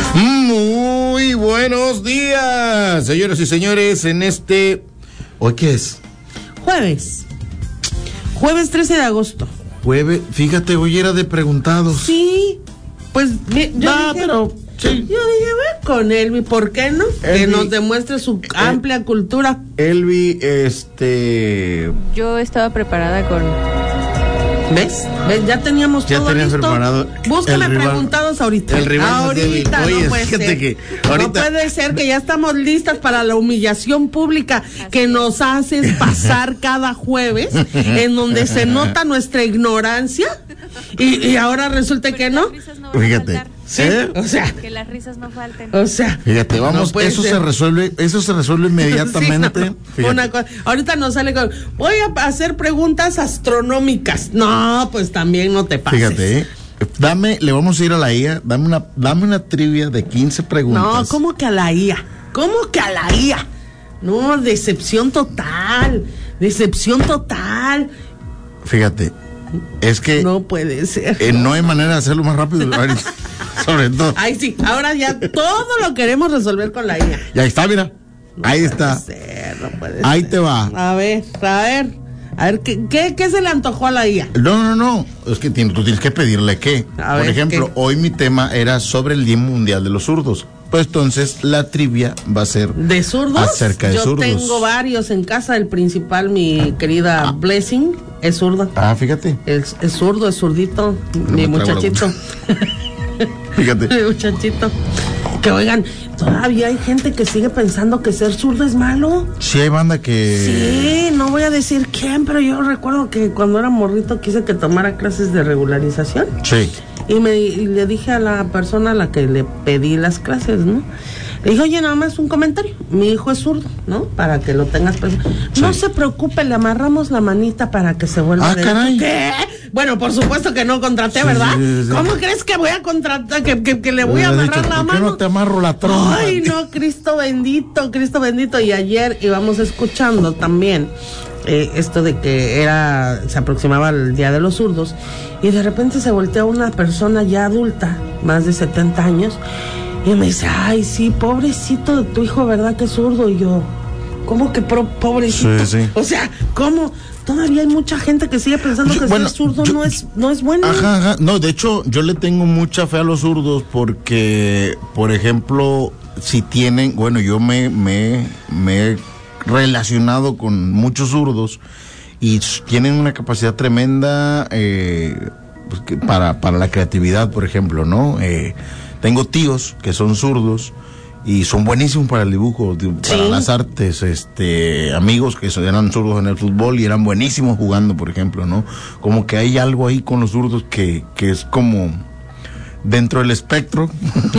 Muy buenos días, señoras y señores, en este... ¿Hoy qué es? Jueves 13 de agosto. Fíjate, hoy era de preguntados. Sí, pues yo dije, pero... Sí. Yo dije, ve con Elvi, ¿por qué no? Elvi, que nos demuestre su amplia cultura. Elvi, Yo estaba preparada con... ¿Ves? Ya teníamos todo listo. Preparado. Búscame preguntados ahorita. El rival ahorita Oye, no puede fíjate ser. que ahorita... No puede ser que ya estamos listas para la humillación pública que nos haces pasar cada jueves, en donde se nota nuestra ignorancia y ahora resulta que no. Fíjate. Sí, o sea, que las risas no falten. O sea, fíjate, vamos, no eso se resuelve inmediatamente. Sí, una cosa, ahorita nos sale con, voy a hacer preguntas astronómicas. No, pues también no te pases. Fíjate, le vamos a ir a la IA, dame una trivia de 15 preguntas. No, ¿cómo que a la IA? ¿Cómo que a la IA? No, decepción total. Fíjate, es que no puede ser. No hay manera de hacerlo más rápido. Sobre todo. Ay, sí, ahora ya todo lo queremos resolver con la IA. Y ahí está, mira. Ahí está. No puede ser. Ahí te va. A ver, ¿qué se le antojó a la IA? No. Es que tú tienes que pedirle qué. Por ejemplo, ¿qué? Hoy mi tema era sobre el Día Mundial de los Zurdos. Pues entonces la trivia va a ser ¿de zurdos? Acerca de zurdos. Yo tengo varios en casa. El principal, mi querida Blessing, es zurda. Fíjate. Es zurdo, es zurdito, mi muchachito. Fíjate. Mi muchachito. Que oigan, todavía hay gente que sigue pensando que ser zurdo es malo. Sí, hay banda que... Sí, no voy a decir quién, pero yo recuerdo que cuando era morrito quise que tomara clases de regularización. Sí. Y le dije a la persona a la que le pedí las clases, ¿no? Le dije, oye, nada más un comentario. Mi hijo es zurdo, ¿no? Para que lo tengas presente. Sí. No se preocupe, le amarramos la manita para que se vuelva derecho. Caray. ¿Qué? Bueno, por supuesto que no contraté, ¿verdad? Sí. ¿Cómo crees que voy a contratar, que le voy a amarrar la mano? ¿Por qué no te amarro la trompa? Ay, no, Cristo bendito. Y ayer íbamos escuchando también esto de que se aproximaba el Día de los Zurdos, y de repente se voltea una persona ya adulta, más de 70 años, y me dice, ay, sí, pobrecito de tu hijo, ¿verdad que es zurdo? Y yo, ¿cómo que pobrecito? Sí. O sea, ¿cómo? Todavía hay mucha gente que sigue pensando que ser zurdo no es bueno. Ajá. No, de hecho, yo le tengo mucha fe a los zurdos porque, por ejemplo, si tienen, yo me he relacionado con muchos zurdos y tienen una capacidad tremenda para la creatividad, por ejemplo, ¿no? Tengo tíos que son zurdos y son buenísimos para el dibujo, para las artes, amigos que eran zurdos en el fútbol y eran buenísimos jugando, por ejemplo, ¿no? Como que hay algo ahí con los zurdos que es como dentro del espectro.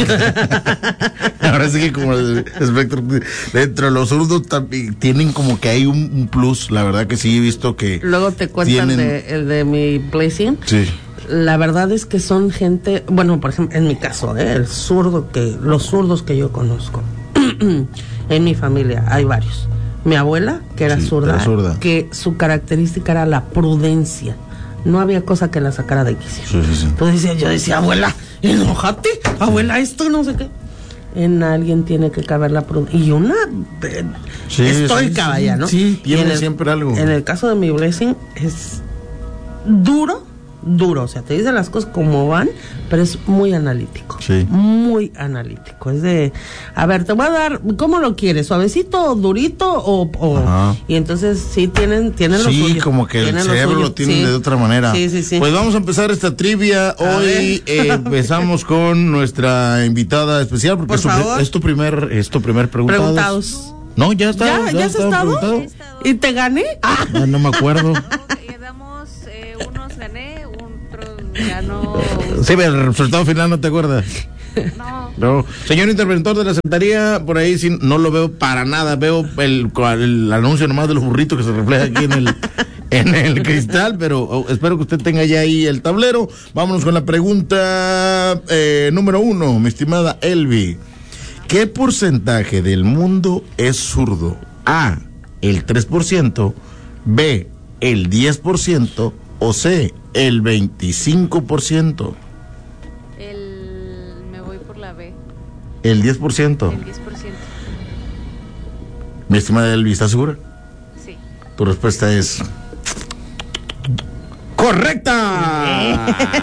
Ahora sí que como el espectro, dentro de los zurdos tienen como que hay un plus, la verdad que sí he visto que... Luego te cuentan el de mi Blessing. Sí. La verdad es que son gente, bueno, por ejemplo, en mi caso, los zurdos que yo conozco, en mi familia hay varios. Mi abuela, que era zurda, que su característica era la prudencia. No había cosa que la sacara de quicio. Sí. Entonces yo decía, abuela, enójate, abuela, esto no sé qué. En alguien tiene que caber la prudencia. Y una estoica, vaya, ¿no? Sí, tiene siempre algo. En el caso de mi Blessing es duro, o sea, te dice las cosas como van, pero es muy analítico. Sí. Muy analítico. Es de, a ver, te voy a dar, ¿cómo lo quieres? ¿Suavecito, durito o y entonces sí tienen lo suyo. Sí, como que el cerebro lo tienen de otra manera. Sí. Pues vamos a empezar esta trivia. Hoy empezamos con nuestra invitada especial porque es tu primer preguntados. No, ya está. ¿Ya has estado? ¿Y te gané? No me acuerdo. Unos gané, otros ganó. Sí, pero el resultado final no te acuerdas. No. Señor interventor de la Secretaría, por ahí sí no lo veo para nada. Veo el anuncio nomás de los burritos que se refleja aquí en el cristal, pero espero que usted tenga ya ahí el tablero. Vámonos con la pregunta número 1, mi estimada Elvi. ¿Qué porcentaje del mundo es zurdo? A, el 3%, B, el 10%, o C, el 25%. Me voy por la B. El 10%. El 10%. Mi estimada Elvi, ¿estás segura? Sí. Tu respuesta es... ¡correcta!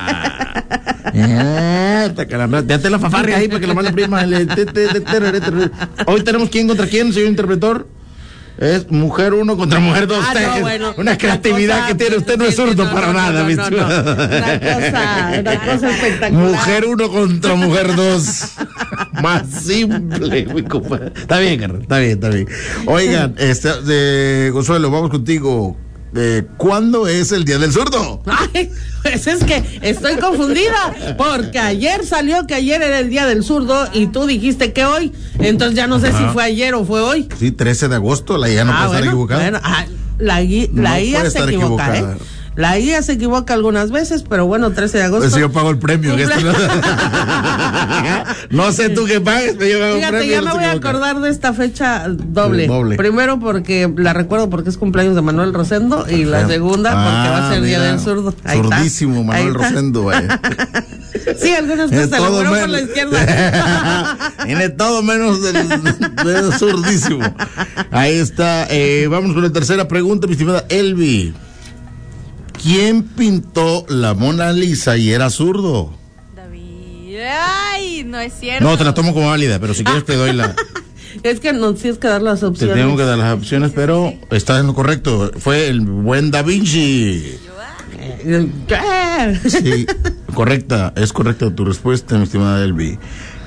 Ya te la fafarria ahí para que la mala prima. Hoy tenemos quién contra quién, señor interventor. Es mujer 1 contra mujer 2. No, bueno, una creatividad cosa, que tiene usted, no es zurdo para nada. Una cosa espectacular. Mujer 1 contra mujer 2. Más simple, mi compadre. Está bien, Carlos, está bien. Oigan, Consuelo, vamos contigo. ¿Cuándo es el Día del Zurdo? Ay, pues es que estoy confundida, porque ayer salió que ayer era el Día del Zurdo y tú dijiste que hoy, entonces ya no sé si fue ayer o fue hoy. Sí, 13 de agosto, la IA no puede estar equivocada. Bueno, la IA se equivoca, ¿eh? La IA se equivoca algunas veces, pero bueno, 13 de agosto. Pues yo pago el premio. No sé tú qué pagues, pero yo pago el premio. Fíjate, ya me voy a acordar de esta fecha doble. Primero porque la recuerdo porque es cumpleaños de Manuel Rosendo y la segunda porque va a ser el Día del Zurdo. Zurdísimo, Manuel Rosendo. Sí, algunas cosas se lo fueron por la izquierda. Tiene todo menos del zurdísimo. Ahí está. Vamos con la tercera pregunta, mi estimada Elvi. ¿Quién pintó la Mona Lisa y era zurdo? David. Ay, no es cierto. No, te la tomo como válida, pero si quieres te doy la... Es que no tienes que dar las opciones. Te tengo que dar las opciones, pero estás en lo correcto. Fue el buen Da Vinci. Sí, correcta, es correcta tu respuesta, mi estimada Elvi.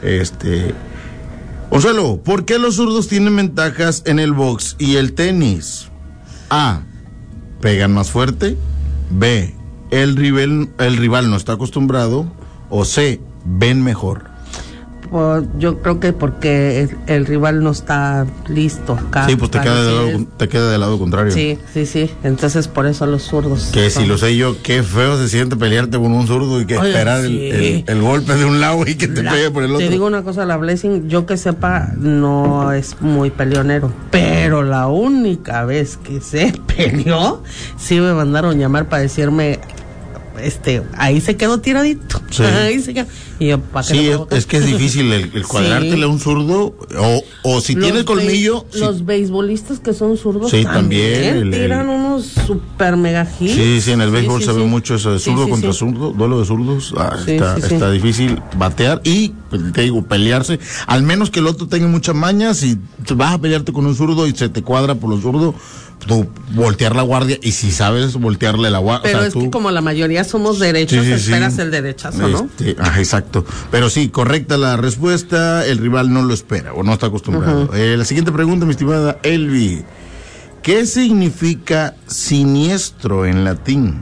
Consuelo, ¿por qué los zurdos tienen ventajas en el box y el tenis? A, pegan más fuerte. B, el rival no está acostumbrado. O C, ven mejor. Pues yo creo que porque el rival no está listo acá. Sí, pues te queda del lado contrario. Sí. Entonces por eso los zurdos. Que si lo sé yo, qué feo se siente pelearte con un zurdo y que esperar el golpe de un lado y que te pegue por el otro. Te digo una cosa, la Blessing, yo que sepa, no es muy peleonero. Pero la única vez que se peleó, sí me mandaron llamar para decirme... ahí se quedó tiradito. Sí. Ahí se quedó. Y yo, es que es difícil el cuadrártele a un zurdo. O si tiene el colmillo. Los beisbolistas que son zurdos también tiran unos super mega hits. Sí, en el béisbol se ve mucho eso de zurdo contra zurdo, duelo de zurdos. Está difícil batear y, te digo, pelearse. Al menos que el otro tenga muchas mañas y vas a pelearte con un zurdo y se te cuadra por los zurdos. Tú voltear la guardia y si sabes voltearle la guardia. Pero que como la mayoría somos derechos, esperas el derechazo, ¿no? Exacto. Pero sí, correcta la respuesta. El rival no lo espera o no está acostumbrado. La siguiente pregunta, mi estimada Elvi. ¿Qué significa siniestro en latín?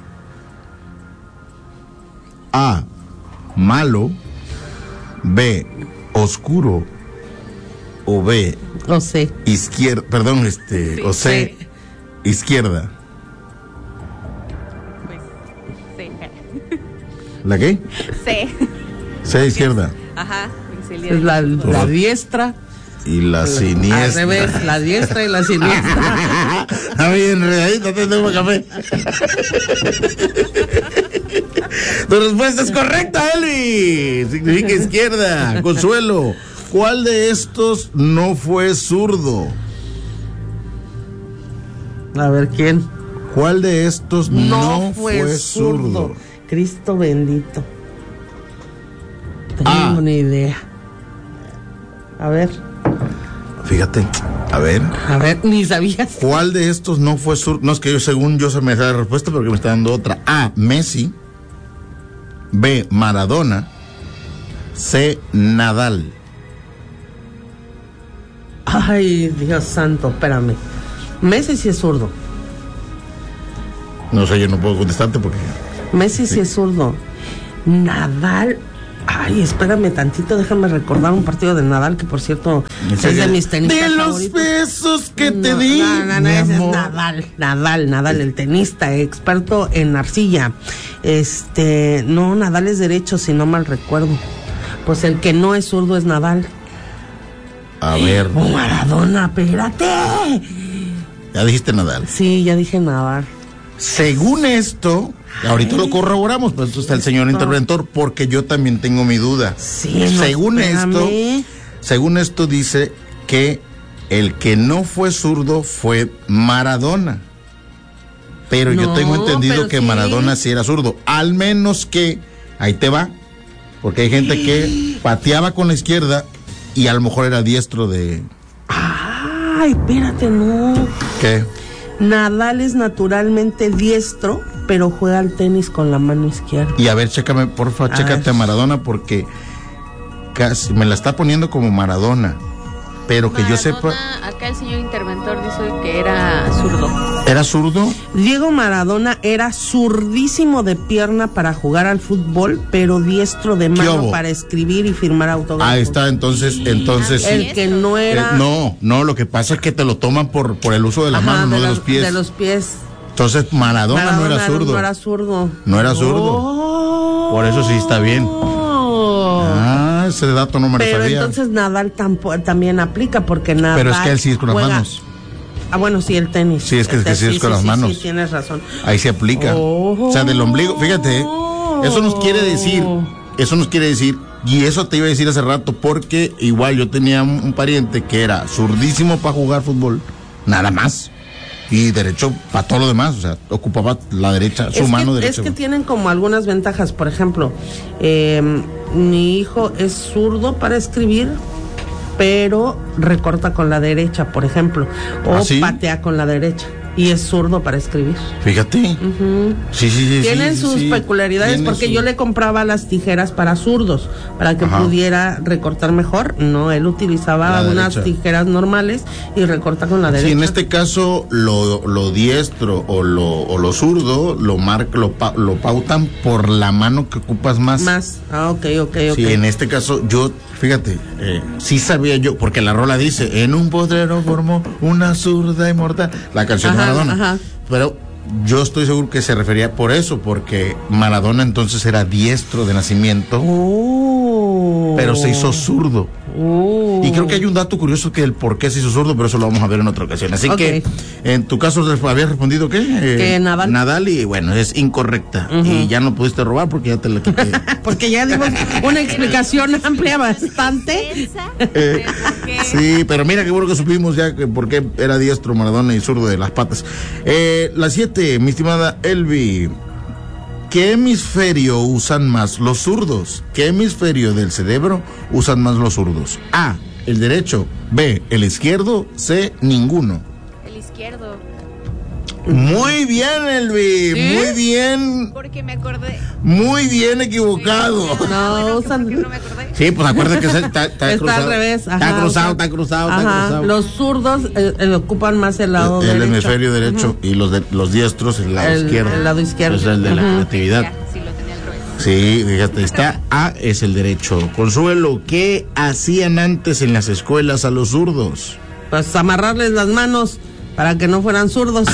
A, malo. B, oscuro. O B, izquierda. Perdón, o C. Izquierda. Pues, C. ¿La qué? C. C, izquierda. Ajá. Es la diestra. Y la siniestra. Al revés, la diestra y la siniestra. A mí enredadita te tengo café. Tu respuesta es correcta, Eli. Significa izquierda. Consuelo, ¿cuál de estos no fue zurdo? A ver, ¿quién? ¿Cuál de estos no fue zurdo? Cristo bendito. Tengo una idea. A ver. Fíjate, a ver, ni sabías. ¿Cuál de estos no fue zurdo? No, es que según yo se me da la respuesta porque me está dando otra. A, Messi. B, Maradona. C, Nadal. Ay, Dios santo, espérame. Messi sí es zurdo. No sé, yo no puedo contestarte porque... Messi sí es zurdo. Nadal... Ay, espérame tantito, déjame recordar un partido de Nadal, que por cierto es de mis tenistas de los favoritos. Besos que te di. No, ese es Nadal, el tenista, experto en arcilla. No, Nadal es derecho, si no mal recuerdo. Pues el que no es zurdo es Nadal. A ver. Maradona, espérate. ¿Ya dijiste Nadal? Sí, ya dije Nadal. Según esto, ahorita lo corroboramos, pero esto está el señor interventor, porque yo también tengo mi duda. Sí, según esto, según esto dice que el que no fue zurdo fue Maradona. Pero yo tengo entendido que sí. Maradona sí era zurdo. Al menos que, ahí te va, porque hay gente que pateaba con la izquierda y a lo mejor era diestro de... Ay, espérate, no. ¿Qué? Nadal es naturalmente diestro, pero juega al tenis con la mano izquierda. Y a ver, chécame, porfa, chécate a Maradona, porque casi me la está poniendo como Maradona. Pero que yo sepa... Acá el señor interventor dice que era zurdo. ¿Era zurdo? Diego Maradona era zurdísimo de pierna para jugar al fútbol, pero diestro de mano para escribir y firmar autógrafos. Ahí está, entonces el que no era... No, lo que pasa es que te lo toman por el uso de la mano, no de los pies. De los pies. Entonces Maradona no era zurdo. No era zurdo. No era zurdo. Por eso sí está bien. Ese dato no me lo sabía. Pero entonces Nadal también aplica, porque Nadal... Pero es que él sí es con las manos. Bueno, sí, el tenis. Sí, es que sí es con las manos. Sí, tienes razón. Ahí se aplica. O sea, del ombligo, fíjate, eso nos quiere decir, y eso te iba a decir hace rato, porque igual yo tenía un pariente que era zurdísimo para jugar fútbol, nada más. Y derecho para todo lo demás, o sea, ocupaba la derecha, su mano derecha. Es que tienen como algunas ventajas, por ejemplo, mi hijo es zurdo para escribir, pero recorta con la derecha, por ejemplo, o patea con la derecha. Y es zurdo para escribir. Fíjate. Uh-huh. Sí. Tienen sus peculiaridades, porque yo le compraba las tijeras para zurdos, para que pudiera recortar mejor. No, él utilizaba unas tijeras normales y recorta con la derecha. Sí, en este caso, lo diestro o lo zurdo lo pautan por la mano que ocupas más. Ok. Sí, en este caso, yo, fíjate, sí sabía yo, porque la rola dice, en un potrero formó una zurda inmortal. La canción de Maradona. Ajá. Pero yo estoy seguro que se refería por eso, porque Maradona entonces era diestro de nacimiento, pero se hizo zurdo. Y creo que hay un dato curioso que el por qué se hizo zurdo, pero eso lo vamos a ver en otra ocasión. Así que, en tu caso, ¿habías respondido qué? Que Nadal. Nadal, y bueno, es incorrecta. Uh-huh. Y ya no pudiste robar porque ya te la quité. Porque ya dimos una explicación amplia bastante. Sí, pero mira qué bueno que supimos ya que por qué era diestro Maradona y zurdo de las patas. Las 7, mi estimada Elvi. ¿Qué hemisferio usan más los zurdos? ¿Qué hemisferio del cerebro usan más los zurdos? A, el derecho. B, el izquierdo. C, ninguno. El izquierdo. Muy bien, Elvi. ¿Sí? Muy bien. Porque me acordé. Muy bien equivocado. No, usan. ¿Por qué no me acordé? Sí, pues acuérdate que está cruzado. Al revés. Está cruzado. Los zurdos ocupan más el lado derecho. El hemisferio derecho. Uh-huh. Y los diestros el lado izquierdo. El lado izquierdo. Es el de la creatividad. Ya, sí, lo tenía al revés. Sí, fíjate, está A es el derecho. Consuelo, ¿qué hacían antes en las escuelas a los zurdos? Pues amarrarles las manos para que no fueran zurdos.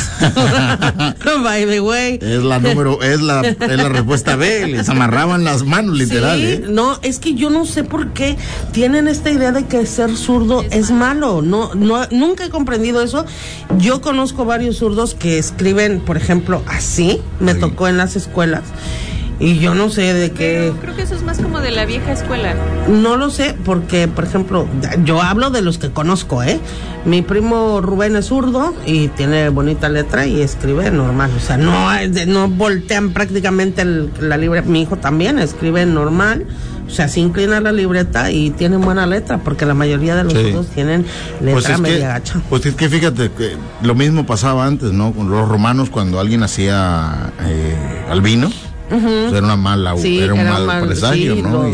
By the way. Es la respuesta B, les amarraban las manos, literal. Sí, no, es que yo no sé por qué tienen esta idea de que ser zurdo es malo. No, nunca he comprendido eso. Yo conozco varios zurdos que escriben, por ejemplo, así, me tocó en las escuelas. Y yo no sé de qué... Pero creo que eso es más como de la vieja escuela. No lo sé, porque, por ejemplo, yo hablo de los que conozco, ¿eh? Mi primo Rubén es zurdo y tiene bonita letra y escribe normal. O sea, no voltean prácticamente la libreta. Mi hijo también escribe normal. O sea, se inclina la libreta y tienen buena letra, porque la mayoría de los zurdos tienen letra media gacha. Pues es que fíjate, que lo mismo pasaba antes, ¿no? Con los romanos, cuando alguien hacía albino. Uh-huh. Era un mal presagio, ¿no?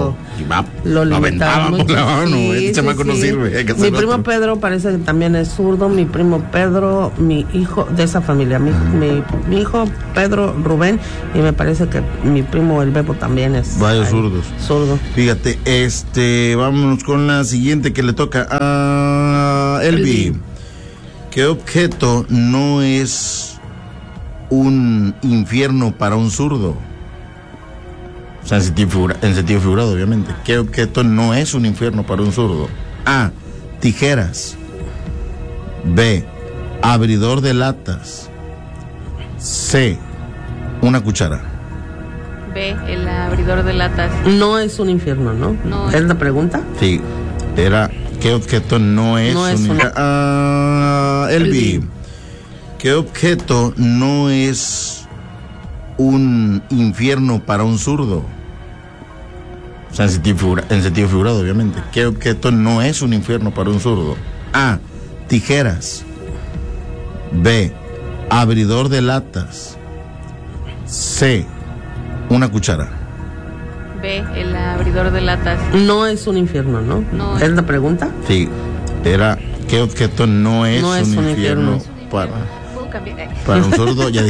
Lo aventaban por la mano. Este chamaco no sirve. Mi primo Pedro parece que también es zurdo. Mi primo Pedro, mi hijo de esa familia, mi hijo Pedro Rubén, y me parece que mi primo el Bebo también es. Varios zurdos. Zurdo. Fíjate, vámonos con la siguiente que le toca a Elvi. ¿Qué objeto no es un infierno para un zurdo? O sea, en sentido figurado, obviamente. ¿Qué objeto no es un infierno para un zurdo? A, tijeras. B, abridor de latas. C, una cuchara. B, el abridor de latas. No es un infierno, ¿no? No. ¿Es la pregunta? Sí. Era, ¿qué objeto no es Elvi, ¿qué objeto no es un infierno para un zurdo? O sea, en sentido figurado, obviamente. ¿Qué objeto no es un infierno para un zurdo? A, tijeras. B, abridor de latas. C, una cuchara. B, el abridor de latas. No es un infierno, ¿no? No ¿Es la pregunta? Sí, era, ¿qué objeto no es un infierno para un zurdo? Ya